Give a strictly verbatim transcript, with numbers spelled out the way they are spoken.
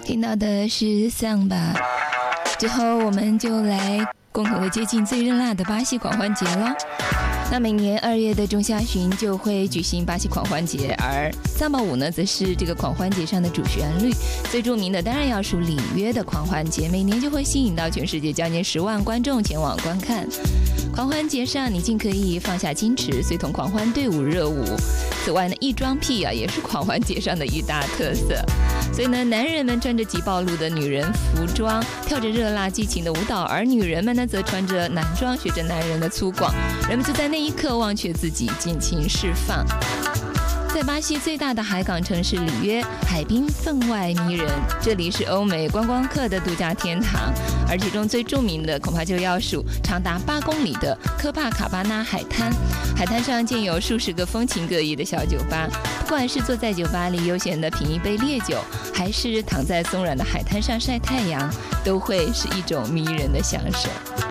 听到的是桑巴，之后我们就来共同的接近最热辣的巴西狂欢节了。那每年二月的中下旬就会举行巴西狂欢节，而桑巴舞呢，则是这个狂欢节上的主旋律。最著名的当然要数里约的狂欢节，每年就会吸引到全世界将近十万观众前往观看。狂欢节上，你尽可以放下矜持，随同狂欢队伍热舞。此外呢，异装癖啊，也是狂欢节上的一大特色。所以呢，男人们穿着极暴露的女人服装，跳着热辣激情的舞蹈，而女人们呢，则穿着男装，学着男人的粗犷。人们就在那一刻忘却自己，尽情释放。在巴西最大的海港城市里约，海滨分外迷人，这里是欧美观光客的度假天堂，而其中最著名的恐怕就要数长达八公里的科帕卡巴纳海滩。海滩上建有数十个风情各异的小酒吧，不管是坐在酒吧里悠闲地品一杯烈酒，还是躺在松软的海滩上晒太阳，都会是一种迷人的享受。